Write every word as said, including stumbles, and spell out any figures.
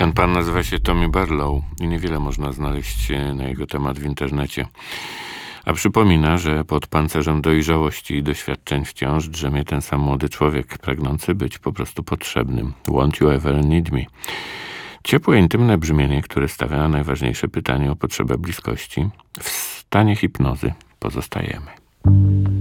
Ten pan nazywa się Tommy Barlow i niewiele można znaleźć na jego temat w internecie. A przypomina, że pod pancerzem dojrzałości i doświadczeń wciąż drzemie ten sam młody człowiek, pragnący być po prostu potrzebnym. Won't you ever need me? Ciepłe, intymne brzmienie, które stawia na najważniejsze pytanie o potrzebę bliskości. W stanie hipnozy pozostajemy.